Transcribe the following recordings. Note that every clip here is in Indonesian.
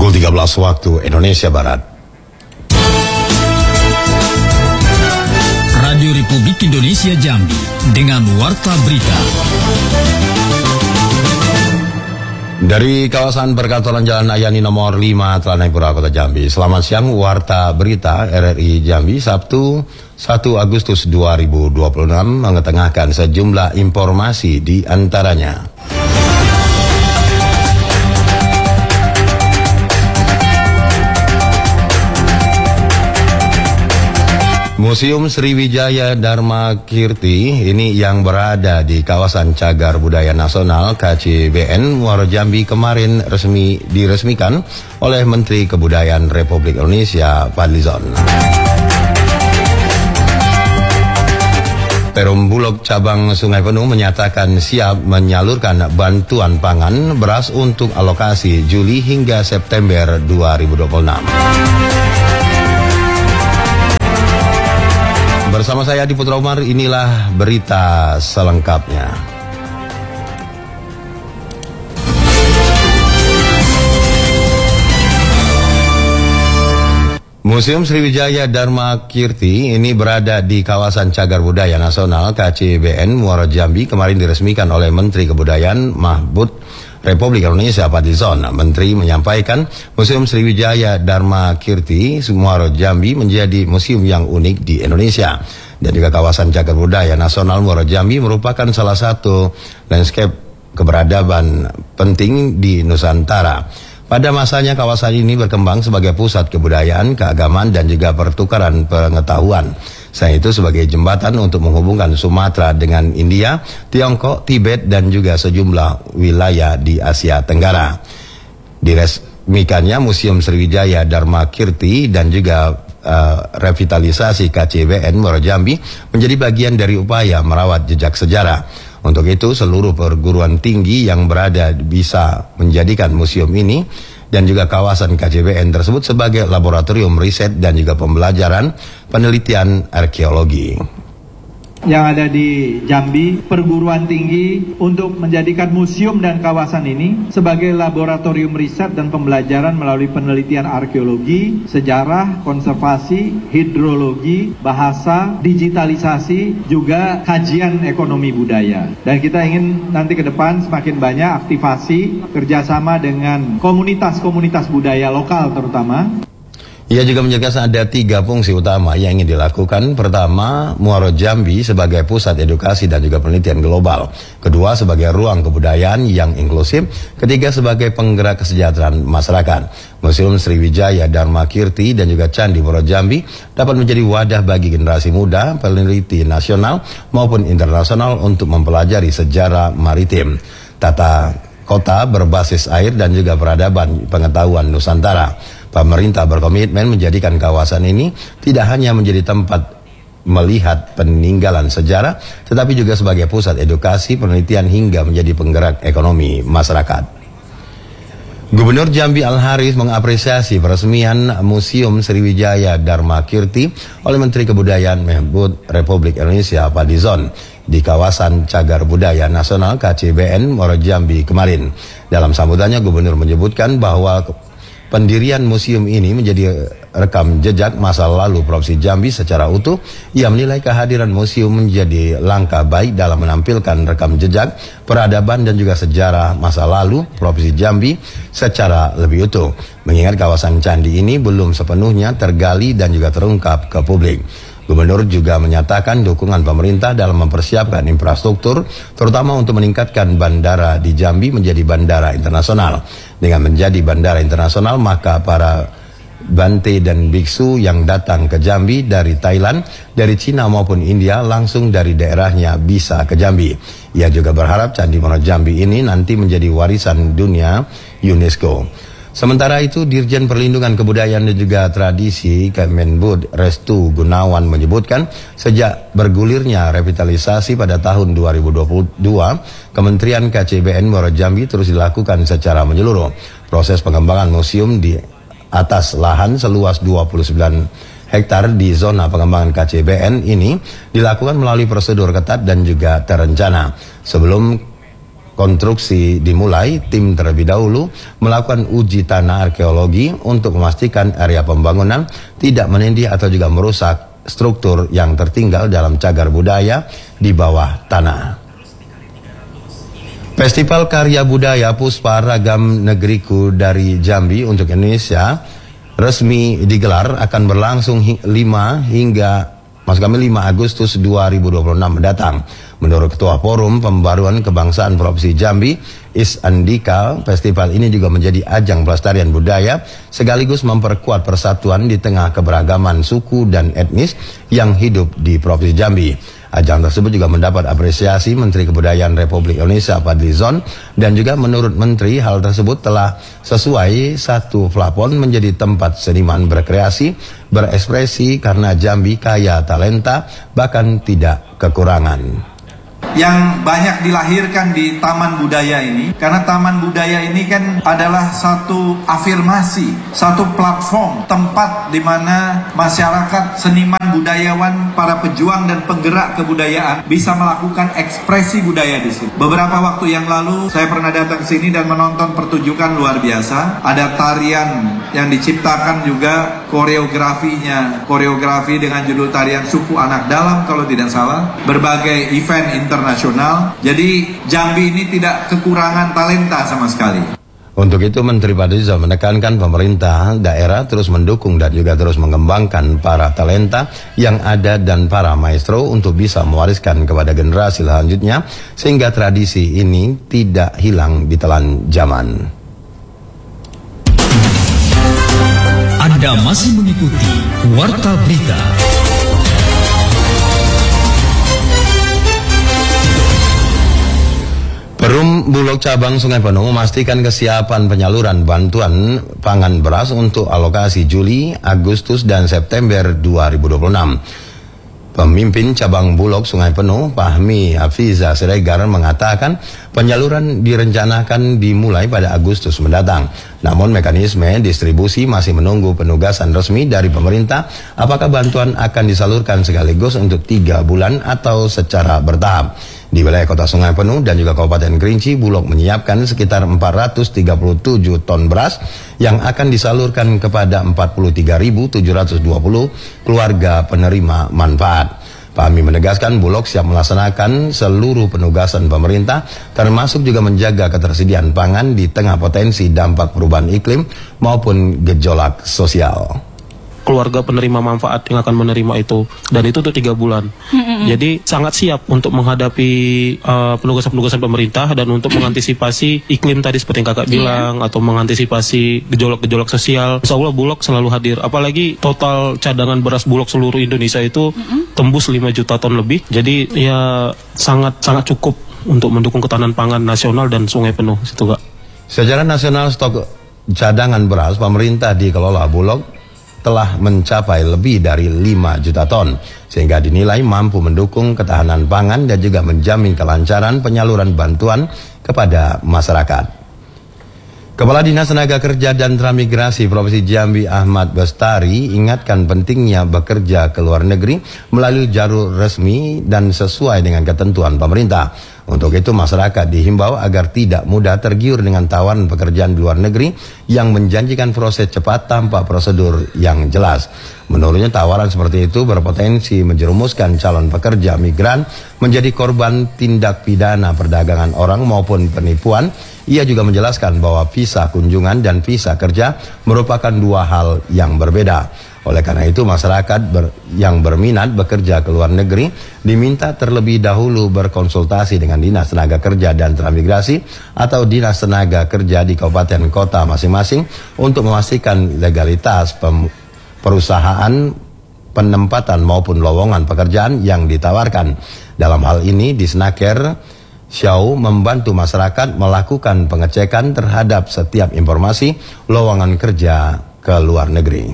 Pukul 13 waktu Indonesia Barat. Radio Republik Indonesia Jambi dengan Warta Berita. Dari kawasan perkantoran Jalan Ayani nomor 5 Telanai-Pura Kota Jambi. Selamat siang, Warta Berita RRI Jambi, Sabtu 1 Agustus 2026 mengetengahkan sejumlah informasi di antaranya. Museum Sriwijaya Dharma Kirti ini yang berada di kawasan Cagar Budaya Nasional KCBN Muaro Jambi kemarin diresmikan oleh Menteri Kebudayaan Republik Indonesia Fadlizon. Perum Bulog Cabang Sungai Penuh menyatakan siap menyalurkan bantuan pangan beras untuk alokasi Juli hingga September 2026. Bersama saya Adi Putra Umar, inilah berita selengkapnya. Museum Sriwijaya Dharma Kirti ini berada di kawasan Cagar Budaya Nasional KCBN Muaro Jambi kemarin diresmikan oleh Menteri Kebudayaan Republik Indonesia Fadlizon. Menteri menyampaikan Museum Sriwijaya Dharma Kirti Muaro Jambi menjadi museum yang unik di Indonesia. Dan juga kawasan Cagar Budaya Nasional Muaro Jambi merupakan salah satu landscape keberadaban penting di Nusantara. Pada masanya kawasan ini berkembang sebagai pusat kebudayaan, keagamaan, dan juga pertukaran pengetahuan. Selain itu sebagai jembatan untuk menghubungkan Sumatera dengan India, Tiongkok, Tibet, dan juga sejumlah wilayah di Asia Tenggara. Diresmikannya Museum Sriwijaya Dharma Kirti dan juga revitalisasi KCBN Muaro Jambi menjadi bagian dari upaya merawat jejak sejarah. Untuk itu seluruh perguruan tinggi yang berada bisa menjadikan museum ini dan juga kawasan KCBN tersebut sebagai laboratorium riset dan juga pembelajaran penelitian arkeologi. Yang ada di Jambi, perguruan tinggi untuk menjadikan museum dan kawasan ini sebagai laboratorium riset dan pembelajaran melalui penelitian arkeologi, sejarah, konservasi, hidrologi, bahasa, digitalisasi, juga kajian ekonomi budaya. Dan kita ingin nanti ke depan semakin banyak aktivasi kerjasama dengan komunitas-komunitas budaya lokal terutama. Ia juga menjelaskan ada 3 fungsi utama yang ingin dilakukan. Pertama, Muaro Jambi sebagai pusat edukasi dan juga penelitian global. Kedua, sebagai ruang kebudayaan yang inklusif. Ketiga, sebagai penggerak kesejahteraan masyarakat. Museum Sriwijaya Dharma Kirti dan juga Candi Muaro Jambi dapat menjadi wadah bagi generasi muda, peneliti nasional maupun internasional untuk mempelajari sejarah maritim, tata kota berbasis air dan juga peradaban pengetahuan Nusantara. Pemerintah berkomitmen menjadikan kawasan ini tidak hanya menjadi tempat melihat peninggalan sejarah, tetapi juga sebagai pusat edukasi, penelitian hingga menjadi penggerak ekonomi masyarakat. Gubernur Jambi Al-Haris mengapresiasi peresmian Museum Sriwijaya Dharma Kirti oleh Menteri Kebudayaan Republik Indonesia Fadlizon di kawasan Cagar Budaya Nasional KCBN Muaro Jambi kemarin. Dalam sambutannya, Gubernur menyebutkan bahwa pendirian museum ini menjadi rekam jejak masa lalu Provinsi Jambi secara utuh. Ia menilai kehadiran museum menjadi langkah baik dalam menampilkan rekam jejak, peradaban dan juga sejarah masa lalu Provinsi Jambi secara lebih utuh. Mengingat kawasan candi ini belum sepenuhnya tergali dan juga terungkap ke publik. Gubernur juga menyatakan dukungan pemerintah dalam mempersiapkan infrastruktur, terutama untuk meningkatkan bandara di Jambi menjadi bandara internasional. Dengan menjadi bandara internasional, maka para bante dan biksu yang datang ke Jambi dari Thailand, dari Cina maupun India langsung dari daerahnya bisa ke Jambi. Ia juga berharap Candi Muaro Jambi ini nanti menjadi warisan dunia UNESCO. Sementara itu, Dirjen Perlindungan Kebudayaan dan juga Tradisi Kemenbud Restu Gunawan menyebutkan sejak bergulirnya revitalisasi pada tahun 2022, Kementerian KCBN Muaro Jambi terus dilakukan secara menyeluruh. Proses pengembangan museum di atas lahan seluas 29 hektar di zona pengembangan KCBN ini dilakukan melalui prosedur ketat dan juga terencana. Sebelum konstruksi dimulai, tim terlebih dahulu melakukan uji tanah arkeologi untuk memastikan area pembangunan tidak menindih atau juga merusak struktur yang tertinggal dalam cagar budaya di bawah tanah. Festival Karya Budaya Puspa Ragam Negeriku dari Jambi untuk Indonesia resmi digelar, akan berlangsung 5 Agustus 2026 mendatang. Menurut Ketua Forum Pembaruan Kebangsaan Provinsi Jambi, Is Andika, festival ini juga menjadi ajang pelestarian budaya sekaligus memperkuat persatuan di tengah keberagaman suku dan etnis yang hidup di Provinsi Jambi. Ajang tersebut juga mendapat apresiasi Menteri Kebudayaan Republik Indonesia Fadly Zon, dan juga menurut Menteri hal tersebut telah sesuai satu plafon menjadi tempat seniman berkreasi, berekspresi karena Jambi kaya talenta bahkan tidak kekurangan. Yang banyak dilahirkan di Taman Budaya ini, karena Taman Budaya ini kan adalah satu afirmasi, satu platform, tempat di mana masyarakat, seniman, budayawan, para pejuang dan penggerak kebudayaan bisa melakukan ekspresi budaya di sini. Beberapa waktu yang lalu saya pernah datang sini dan menonton pertunjukan luar biasa. Ada tarian yang diciptakan juga koreografinya, koreografi dengan judul tarian Suku Anak Dalam kalau tidak salah, berbagai event internasional. Jadi Jambi ini tidak kekurangan talenta sama sekali. Untuk itu Menteri Fadly Zon menekankan pemerintah daerah terus mendukung dan juga terus mengembangkan para talenta yang ada dan para maestro untuk bisa mewariskan kepada generasi selanjutnya sehingga tradisi ini tidak hilang ditelan zaman. Anda masih mengikuti Warta Berita. Perum Bulog Cabang Sungai Penuh memastikan kesiapan penyaluran bantuan pangan beras untuk alokasi Juli, Agustus, dan September 2026. Pemimpin Cabang Bulog Sungai Penuh, Fahmi Hafiza Siregar, mengatakan penyaluran direncanakan dimulai pada Agustus mendatang. Namun mekanisme distribusi masih menunggu penugasan resmi dari pemerintah apakah bantuan akan disalurkan sekaligus untuk 3 bulan atau secara bertahap. Di wilayah Kota Sungai Penuh dan juga Kabupaten Kerinci, Bulog menyiapkan sekitar 437 ton beras yang akan disalurkan kepada 43.720 keluarga penerima manfaat. Fahmi menegaskan Bulog siap melaksanakan seluruh penugasan pemerintah, termasuk juga menjaga ketersediaan pangan di tengah potensi dampak perubahan iklim maupun gejolak sosial. Keluarga penerima manfaat yang akan menerima itu, dan itu untuk 3 bulan. Jadi sangat siap untuk menghadapi penugasan-penugasan pemerintah dan untuk mengantisipasi iklim tadi seperti yang kakak bilang, atau mengantisipasi gejolak-gejolak sosial. Insya Allah Bulog selalu hadir, apalagi total cadangan beras Bulog seluruh Indonesia itu tembus 5 juta ton lebih. Jadi ya sangat cukup untuk mendukung ketahanan pangan nasional dan Sungai Penuh situ, Kak. Secara nasional stok cadangan beras pemerintah dikelola Bulog telah mencapai lebih dari 5 juta ton, sehingga dinilai mampu mendukung ketahanan pangan dan juga menjamin kelancaran penyaluran bantuan kepada masyarakat. Kepala Dinas Tenaga Kerja dan Transmigrasi Provinsi Jambi Ahmad Bestari ingatkan pentingnya bekerja ke luar negeri melalui jalur resmi dan sesuai dengan ketentuan pemerintah. Untuk itu masyarakat dihimbau agar tidak mudah tergiur dengan tawaran pekerjaan di luar negeri yang menjanjikan proses cepat tanpa prosedur yang jelas. Menurutnya tawaran seperti itu berpotensi menjerumuskan calon pekerja migran menjadi korban tindak pidana perdagangan orang maupun penipuan. Ia juga menjelaskan bahwa visa kunjungan dan visa kerja merupakan 2 hal yang berbeda. Oleh karena itu masyarakat yang berminat bekerja ke luar negeri diminta terlebih dahulu berkonsultasi dengan Dinas Tenaga Kerja dan Transmigrasi atau Dinas Tenaga Kerja di kabupaten kota masing-masing untuk memastikan legalitas perusahaan, penempatan maupun lowongan pekerjaan yang ditawarkan. Dalam hal ini Disnaker Syau membantu masyarakat melakukan pengecekan terhadap setiap informasi lowongan kerja ke luar negeri.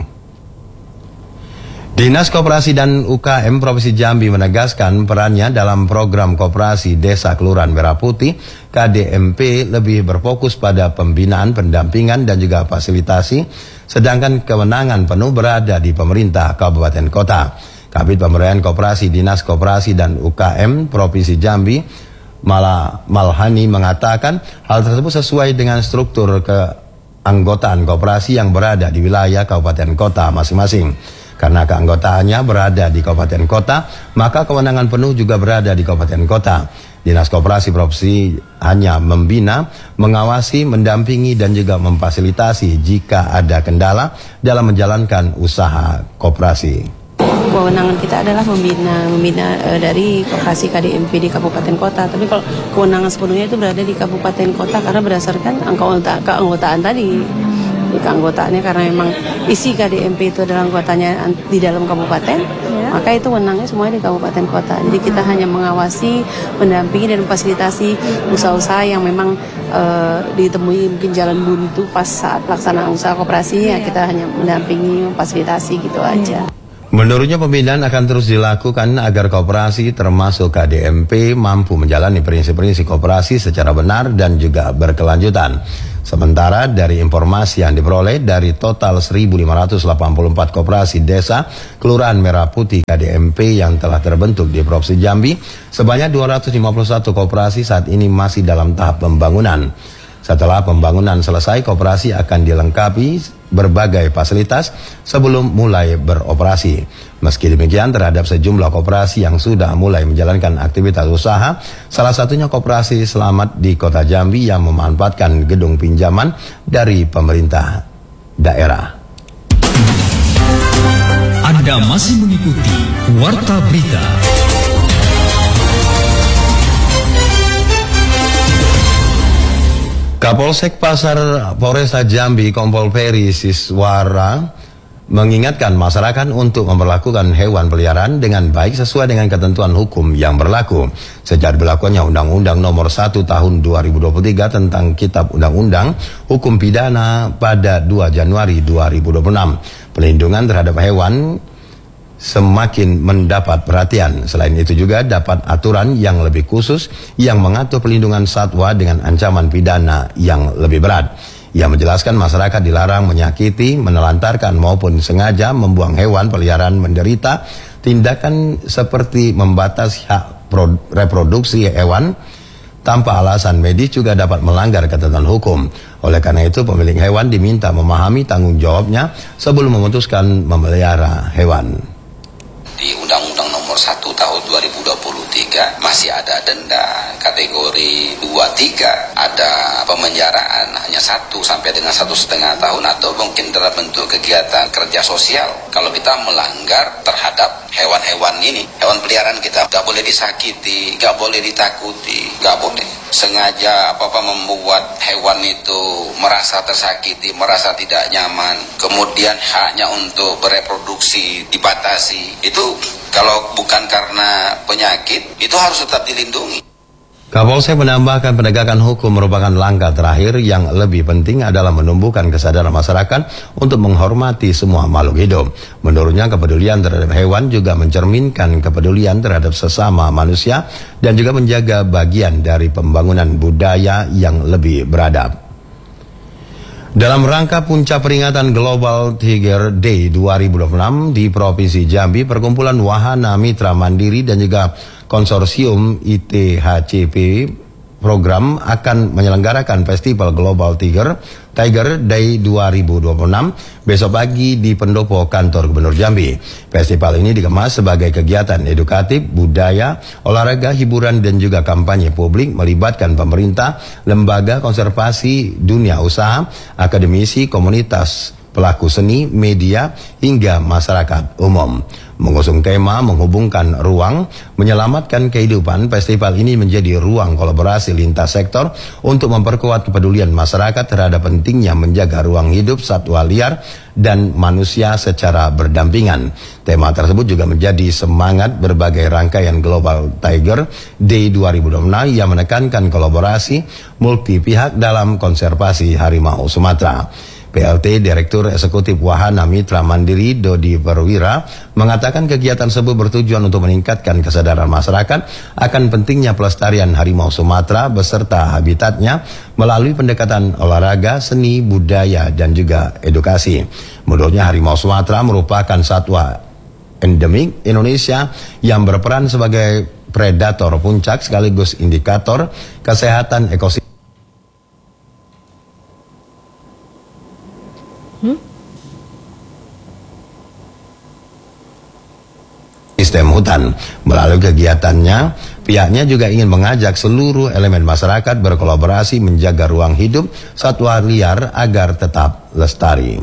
Dinas Koperasi dan UKM Provinsi Jambi menegaskan perannya dalam program Koperasi Desa Kelurahan Merah Putih KDMP lebih berfokus pada pembinaan, pendampingan dan juga fasilitasi, sedangkan kewenangan penuh berada di pemerintah kabupaten kota. Kabid Pemberdayaan Koperasi Dinas Koperasi dan UKM Provinsi Jambi Malhani mengatakan hal tersebut sesuai dengan struktur keanggotaan koperasi yang berada di wilayah kabupaten kota masing-masing. Karena keanggotaannya berada di kabupaten kota, maka kewenangan penuh juga berada di kabupaten kota. Dinas Koperasi Provinsi hanya membina, mengawasi, mendampingi, dan juga memfasilitasi jika ada kendala dalam menjalankan usaha koperasi. Kewenangan kita adalah membina dari koperasi KDMP di kabupaten kota. Tapi kalau kewenangan sepenuhnya itu berada di kabupaten kota karena berdasarkan keanggotaan tadi. Keanggotaannya karena memang isi KDMP itu adalah anggotanya di dalam kabupaten, maka itu wewenangnya semuanya di kabupaten kota. Jadi kita hanya mengawasi, mendampingi dan memfasilitasi usaha-usaha yang memang ditemui mungkin jalan buntu pas saat pelaksanaan usaha koperasi, ya kita hanya mendampingi, memfasilitasi gitu aja. Menurutnya pembinaan akan terus dilakukan agar koperasi termasuk KDMP mampu menjalani prinsip-prinsip koperasi secara benar dan juga berkelanjutan. Sementara dari informasi yang diperoleh dari total 1.584 koperasi desa Kelurahan Merah Putih KDMP yang telah terbentuk di Provinsi Jambi, sebanyak 251 koperasi saat ini masih dalam tahap pembangunan. Setelah pembangunan selesai, koperasi akan dilengkapi berbagai fasilitas sebelum mulai beroperasi. Meski demikian, terhadap sejumlah koperasi yang sudah mulai menjalankan aktivitas usaha, salah satunya koperasi Selamat di Kota Jambi yang memanfaatkan gedung pinjaman dari pemerintah daerah. Anda masih mengikuti Warta Berita. Kapolsek Pasar Polresta Jambi Kompol Peri Siswara mengingatkan masyarakat untuk memperlakukan hewan peliharaan dengan baik sesuai dengan ketentuan hukum yang berlaku. Sejak berlakunya Undang-Undang Nomor 1 Tahun 2023 tentang Kitab Undang-Undang Hukum Pidana pada 2 Januari 2026, pelindungan terhadap hewan semakin mendapat perhatian. Selain itu juga dapat aturan yang lebih khusus yang mengatur pelindungan satwa dengan ancaman pidana yang lebih berat. Ia menjelaskan masyarakat dilarang menyakiti, menelantarkan maupun sengaja membuang hewan peliharaan menderita tindakan seperti membatasi hak reproduksi hewan tanpa alasan medis juga dapat melanggar ketentuan hukum. Oleh karena itu pemilik hewan diminta memahami tanggung jawabnya sebelum memutuskan memelihara hewan. Di Undang-Undang Nomor 1 Tahun 2023 masih ada denda kategori 2-3, ada pemenjaraan hanya 1 sampai dengan 1,5 tahun atau mungkin dalam bentuk kegiatan kerja sosial kalau kita melanggar terhadap hewan-hewan ini. Hewan peliharaan kita gak boleh disakiti, gak boleh ditakuti, gak boleh sengaja membuat hewan itu merasa tersakiti, merasa tidak nyaman, kemudian haknya untuk bereproduksi dibatasi. Itu kalau bukan karena penyakit, itu harus tetap dilindungi. Kapolsek menambahkan penegakan hukum merupakan langkah terakhir yang lebih penting adalah menumbuhkan kesadaran masyarakat untuk menghormati semua makhluk hidup. Menurutnya kepedulian terhadap hewan juga mencerminkan kepedulian terhadap sesama manusia dan juga menjaga bagian dari pembangunan budaya yang lebih beradab. Dalam rangka puncak peringatan Global Tiger Day 2026 di Provinsi Jambi, perkumpulan wahana mitra mandiri dan juga konsorsium ITHCP program akan menyelenggarakan Festival Global Tiger Day 2026 besok pagi di pendopo kantor Gubernur Jambi. Festival ini dikemas sebagai kegiatan edukatif, budaya, olahraga, hiburan dan juga kampanye publik melibatkan pemerintah, lembaga konservasi, dunia usaha, akademisi, komunitas, pelaku seni, media, hingga masyarakat umum. Mengusung tema menghubungkan ruang, menyelamatkan kehidupan, festival ini menjadi ruang kolaborasi lintas sektor untuk memperkuat kepedulian masyarakat terhadap pentingnya menjaga ruang hidup satwa liar dan manusia secara berdampingan. Tema tersebut juga menjadi semangat berbagai rangkaian Global Tiger Day 2026 yang menekankan kolaborasi multi pihak dalam konservasi harimau Sumatera. PLT Direktur Eksekutif Wahana Mitra Mandiri Dodi Perwira mengatakan kegiatan tersebut bertujuan untuk meningkatkan kesadaran masyarakat akan pentingnya pelestarian harimau Sumatera beserta habitatnya melalui pendekatan olahraga, seni, budaya, dan juga edukasi. Menurutnya harimau Sumatera merupakan satwa endemik Indonesia yang berperan sebagai predator puncak sekaligus indikator kesehatan ekosistem. Sistem hutan. Melalui kegiatannya, pihaknya juga ingin mengajak seluruh elemen masyarakat berkolaborasi menjaga ruang hidup satwa liar agar tetap lestari.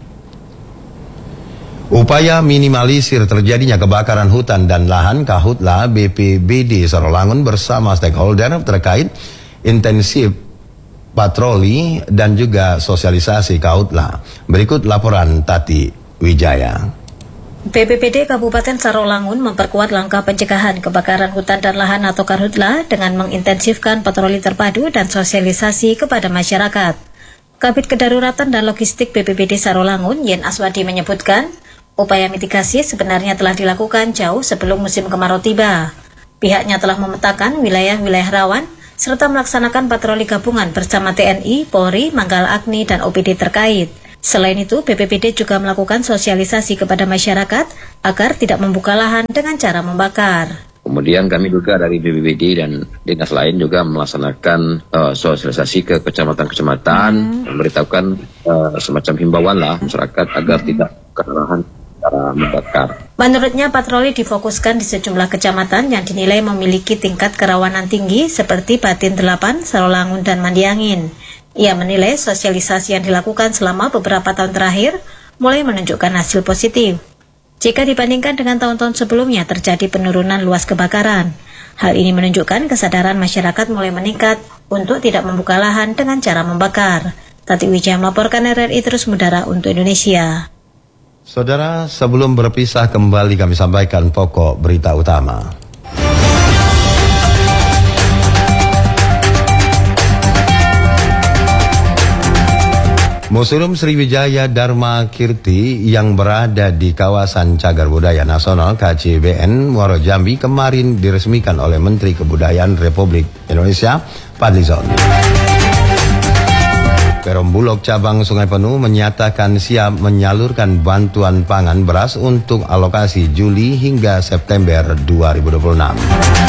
Upaya minimalisir terjadinya kebakaran hutan dan lahan, Kahutla BPBD Sarolangun bersama stakeholder terkait intensif patroli dan juga sosialisasi Kahutla. Berikut laporan Tati Wijaya. BPBD Kabupaten Sarolangun memperkuat langkah pencegahan kebakaran hutan dan lahan atau Karhutla dengan mengintensifkan patroli terpadu dan sosialisasi kepada masyarakat. Kabid Kedaruratan dan Logistik BPBD Sarolangun, Yen Aswadi menyebutkan, upaya mitigasi sebenarnya telah dilakukan jauh sebelum musim kemarau tiba. Pihaknya telah memetakan wilayah-wilayah rawan serta melaksanakan patroli gabungan bersama TNI, Polri, Manggala Agni, dan OPD terkait. Selain itu, BPBD juga melakukan sosialisasi kepada masyarakat agar tidak membuka lahan dengan cara membakar. Kemudian kami juga dari BPBD dan dinas lain juga melaksanakan sosialisasi ke kecamatan-kecamatan, memberitahukan semacam himbauan lah masyarakat agar tidak ke lahan cara membakar. Menurutnya, patroli difokuskan di sejumlah kecamatan yang dinilai memiliki tingkat kerawanan tinggi seperti Batin 8, Sarolangun, dan Mandiangin. Ia menilai sosialisasi yang dilakukan selama beberapa tahun terakhir mulai menunjukkan hasil positif. Jika dibandingkan dengan tahun-tahun sebelumnya terjadi penurunan luas kebakaran. Hal ini menunjukkan kesadaran masyarakat mulai meningkat untuk tidak membuka lahan dengan cara membakar. Tati Wijaya melaporkan RRI Terus Mudara untuk Indonesia. Saudara, sebelum berpisah kembali kami sampaikan pokok berita utama. Museum Sriwijaya Dharma Kirti yang berada di kawasan Cagar Budaya Nasional KCBN Muaro Jambi kemarin diresmikan oleh Menteri Kebudayaan Republik Indonesia Fadlizon. Perum Bulog Cabang Sungai Penuh menyatakan siap menyalurkan bantuan pangan beras untuk alokasi Juli hingga September 2026.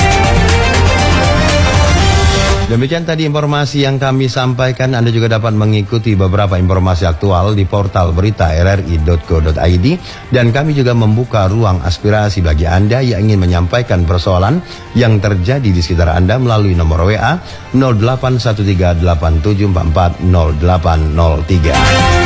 Demikian tadi informasi yang kami sampaikan. Anda juga dapat mengikuti beberapa informasi aktual di portal berita rri.co.id, dan kami juga membuka ruang aspirasi bagi Anda yang ingin menyampaikan persoalan yang terjadi di sekitar Anda melalui nomor WA 081387440803.